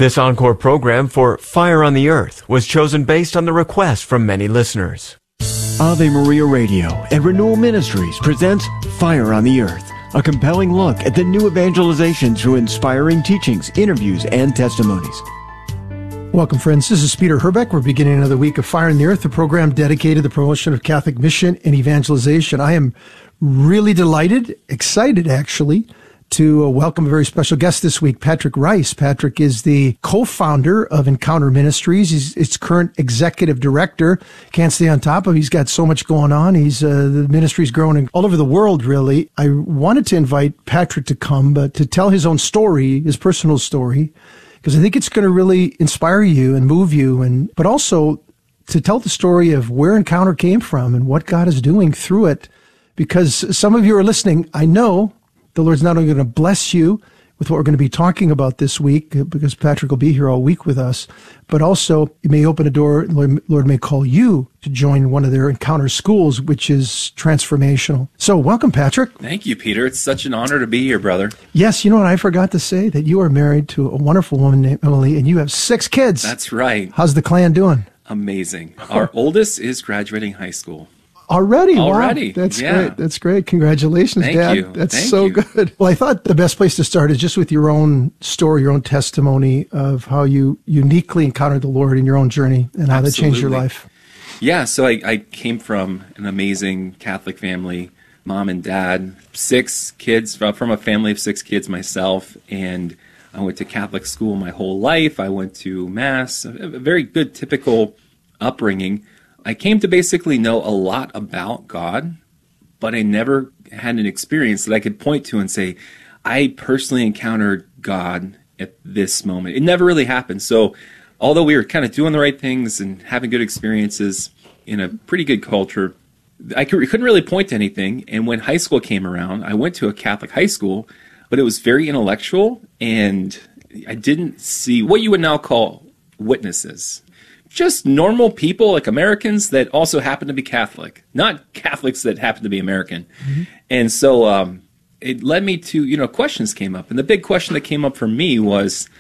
This encore program for Fire on the Earth was chosen based on the request from many listeners. Ave Maria Radio and Renewal Ministries presents Fire on the Earth, a compelling look at the new evangelization through inspiring teachings, interviews, and testimonies. Welcome, friends. This is Peter Herbeck. We're beginning another week of Fire on the Earth, a program dedicated to the promotion of Catholic mission and evangelization. I am really delighted, excited actually, to welcome a very special guest this week, Patrick Rice. Patrick is the co-founder of Encounter Ministries. He's its current executive director. Can't stay on top of it. He's got so much going on. The ministry's growing all over the world, really. I wanted to invite Patrick to come, but to tell his own story, his personal story, because I think it's going to really inspire you and move you, but also to tell the story of where Encounter came from and what God is doing through it. Because some of you are listening, I know the Lord's not only going to bless you with what we're going to be talking about this week, because Patrick will be here all week with us, but also you may open a door, Lord may call you to join one of their Encounter schools, which is transformational. So welcome, Patrick. Thank you, Peter. It's such an honor to be here, brother. Yes, you know what I forgot to say? That you are married to a wonderful woman named Emily, and you have 6 kids. That's right. How's the clan doing? Amazing. Our oldest is graduating high school. Already? Wow. That's great. That's great. Congratulations, Thank Dad. you. That's Thank so you. good. Well, I thought the best place to start is just with your own story, your own testimony of how you uniquely encountered the Lord in your own journey and how that changed your life. Yeah, so I came from an amazing Catholic family, mom and dad, 6 kids, from a family of 6 kids myself, and I went to Catholic school my whole life. I went to Mass, a very good, typical upbringing. I came to basically know a lot about God, but I never had an experience that I could point to and say, I personally encountered God at this moment. It never really happened. So although we were kind of doing the right things and having good experiences in a pretty good culture, I couldn't really point to anything. And when high school came around, I went to a Catholic high school, but it was very intellectual, and I didn't see what you would now call witnesses. Just normal people like Americans that also happen to be Catholic, not Catholics that happen to be American. Mm-hmm. And so it led me to, questions came up. And the big question that came up for me was,